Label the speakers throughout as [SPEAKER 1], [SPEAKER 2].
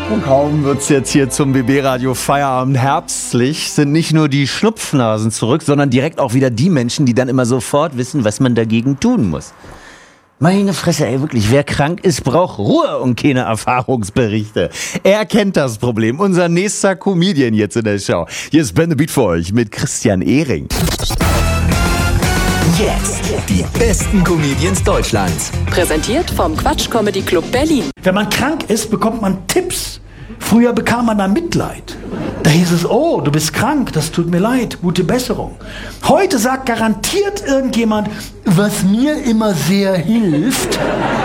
[SPEAKER 1] Und kaum wird's jetzt hier zum BB-Radio Feierabend herbstlich, sind nicht nur die Schnupfnasen zurück, sondern direkt auch wieder die Menschen, die dann immer sofort wissen, was man dagegen tun muss. Meine Fresse, ey, wirklich, wer krank ist, braucht Ruhe und keine Erfahrungsberichte. Er kennt das Problem. Unser nächster Comedian jetzt in der Show. Hier ist Ben the Beat für euch mit Christian Ehring.
[SPEAKER 2] Jetzt die besten Comedians Deutschlands.
[SPEAKER 3] Präsentiert vom Quatsch Comedy Club Berlin.
[SPEAKER 4] Wenn man krank ist, bekommt man Tipps. Früher bekam man da Mitleid. Da hieß es, oh, du bist krank, das tut mir leid, gute Besserung. Heute sagt garantiert irgendjemand, was mir immer sehr hilft.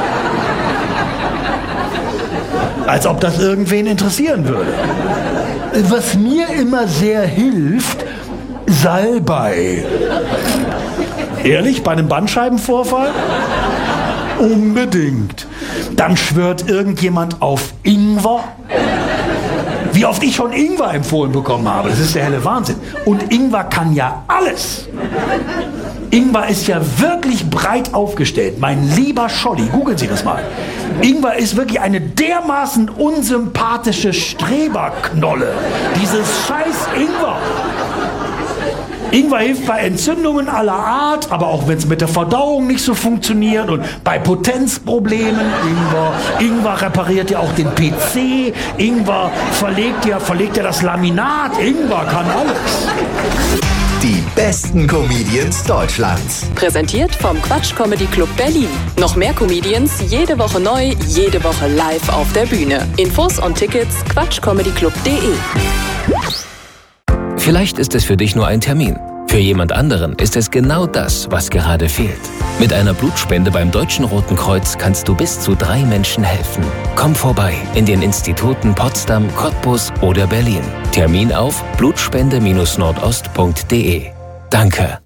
[SPEAKER 4] Als ob das irgendwen interessieren würde. Was mir immer sehr hilft, Salbei. Ehrlich, bei einem Bandscheibenvorfall? Unbedingt. Dann schwört irgendjemand auf Ingwer. Wie oft ich schon Ingwer empfohlen bekommen habe, das ist der helle Wahnsinn. Und Ingwer kann ja alles. Ingwer ist ja wirklich breit aufgestellt. Mein lieber Scholli, googeln Sie das mal. Ingwer ist wirklich eine dermaßen unsympathische Streberknolle. Dieses scheiß Ingwer. Ingwer hilft bei Entzündungen aller Art, aber auch wenn es mit der Verdauung nicht so funktioniert und bei Potenzproblemen. Ingwer repariert ja auch den PC. Ingwer verlegt ja das Laminat. Ingwer kann alles.
[SPEAKER 2] Die besten Comedians Deutschlands.
[SPEAKER 3] Präsentiert vom Quatsch Comedy Club Berlin. Noch mehr Comedians, jede Woche neu, jede Woche live auf der Bühne. Infos und Tickets quatschcomedyclub.de.
[SPEAKER 5] Vielleicht ist es für dich nur ein Termin. Für jemand anderen ist es genau das, was gerade fehlt. Mit einer Blutspende beim Deutschen Roten Kreuz kannst du bis zu 3 Menschen helfen. Komm vorbei in den Instituten Potsdam, Cottbus oder Berlin. Termin auf blutspende-nordost.de. Danke.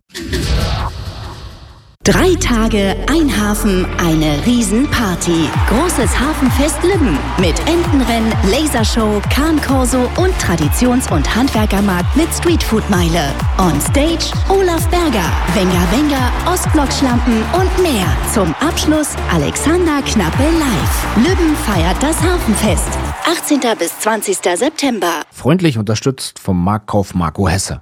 [SPEAKER 6] 3 Tage, ein Hafen, eine Riesenparty. Großes Hafenfest Lübben mit Entenrennen, Lasershow, Kahnkorso und Traditions- und Handwerkermarkt mit Streetfood-Meile. On Stage Olaf Berger, Wenger Wenger, Ostblock-Schlampen und mehr. Zum Abschluss Alexander Knappe live. Lübben feiert das Hafenfest. 18. bis 20. September.
[SPEAKER 7] Freundlich unterstützt vom Marktkauf Marco Hesse.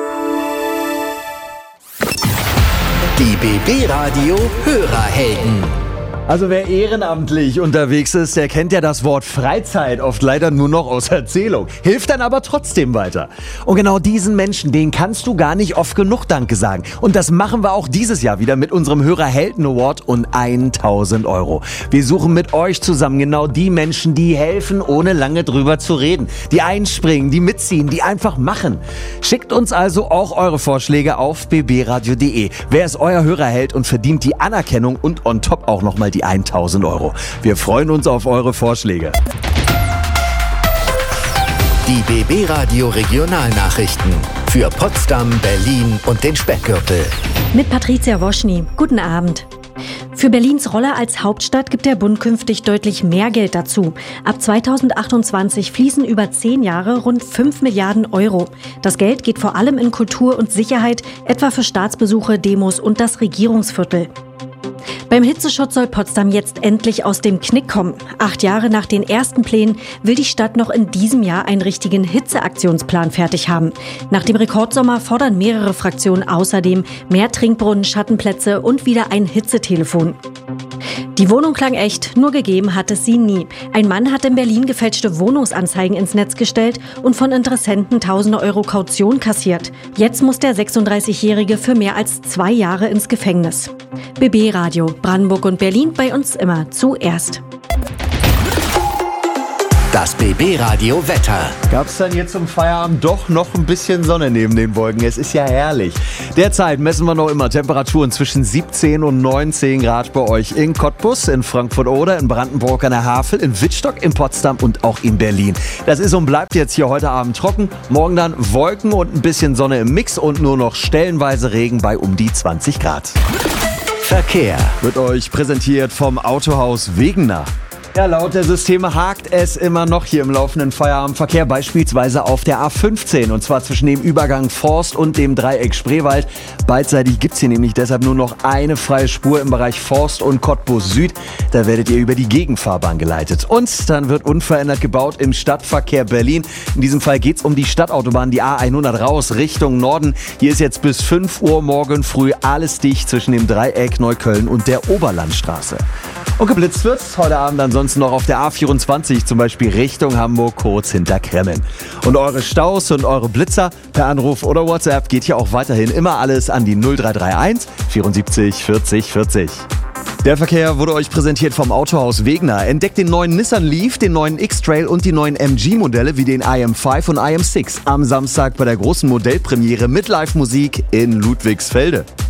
[SPEAKER 2] Die BB-Radio Hörerhelden.
[SPEAKER 1] Also wer ehrenamtlich unterwegs ist, der kennt ja das Wort Freizeit oft leider nur noch aus Erzählung. Hilft dann aber trotzdem weiter. Und genau diesen Menschen, denen kannst du gar nicht oft genug Danke sagen. Und das machen wir auch dieses Jahr wieder mit unserem Hörerhelden Award und 1.000 €. Wir suchen mit euch zusammen genau die Menschen, die helfen, ohne lange drüber zu reden. Die einspringen, die mitziehen, die einfach machen. Schickt uns also auch eure Vorschläge auf bbradio.de. Wer ist euer Hörerheld und verdient die Anerkennung und on top auch nochmal die 1.000 €. Wir freuen uns auf eure Vorschläge.
[SPEAKER 2] Die BB-Radio Regionalnachrichten für Potsdam, Berlin und den Speckgürtel.
[SPEAKER 8] Mit Patricia Woschny. Guten Abend. Für Berlins Rolle als Hauptstadt gibt der Bund künftig deutlich mehr Geld dazu. Ab 2028 fließen über 10 Jahre rund 5 Milliarden €. Das Geld geht vor allem in Kultur und Sicherheit, etwa für Staatsbesuche, Demos und das Regierungsviertel. Beim Hitzeschutz soll Potsdam jetzt endlich aus dem Knick kommen. 8 Jahre nach den ersten Plänen will die Stadt noch in diesem Jahr einen richtigen Hitzeaktionsplan fertig haben. Nach dem Rekordsommer fordern mehrere Fraktionen außerdem mehr Trinkbrunnen, Schattenplätze und wieder ein Hitzetelefon. Die Wohnung klang echt, nur gegeben hat es sie nie. Ein Mann hat in Berlin gefälschte Wohnungsanzeigen ins Netz gestellt und von Interessenten Tausende € Kaution kassiert. Jetzt muss der 36-Jährige für mehr als 2 Jahre ins Gefängnis. BB Radio, Brandenburg und Berlin, bei uns immer zuerst.
[SPEAKER 2] Das BB-Radio Wetter.
[SPEAKER 1] Gab's dann jetzt zum Feierabend doch noch ein bisschen Sonne neben den Wolken? Es ist ja herrlich. Derzeit messen wir noch immer Temperaturen zwischen 17 und 19 Grad bei euch in Cottbus, in Frankfurt-Oder, in Brandenburg an der Havel, in Wittstock, in Potsdam und auch in Berlin. Das ist und bleibt jetzt hier heute Abend trocken. Morgen dann Wolken und ein bisschen Sonne im Mix und nur noch stellenweise Regen bei um die 20 Grad.
[SPEAKER 2] Verkehr
[SPEAKER 1] Wird euch präsentiert vom Autohaus Wegener. Ja, laut der Systeme hakt es immer noch hier im laufenden Feierabendverkehr, beispielsweise auf der A15 und zwar zwischen dem Übergang Forst und dem Dreieck Spreewald. Beidseitig gibt's hier nämlich deshalb nur noch eine freie Spur im Bereich Forst und Cottbus Süd. Da werdet ihr über die Gegenfahrbahn geleitet. Und dann wird unverändert gebaut im Stadtverkehr Berlin. In diesem Fall geht's um die Stadtautobahn, die A100 raus Richtung Norden. Hier ist jetzt bis 5 Uhr morgen früh alles dicht zwischen dem Dreieck Neukölln und der Oberlandstraße. Und geblitzt wird's heute Abend ansonsten noch auf der A24, zum Beispiel Richtung Hamburg, kurz hinter Kremmen. Und eure Staus und eure Blitzer per Anruf oder WhatsApp geht hier auch weiterhin immer alles an die 0331 74 40 40. Der Verkehr wurde euch präsentiert vom Autohaus Wegner. Entdeckt den neuen Nissan Leaf, den neuen X-Trail und die neuen MG-Modelle wie den IM5 und IM6 am Samstag bei der großen Modellpremiere mit Live-Musik in Ludwigsfelde.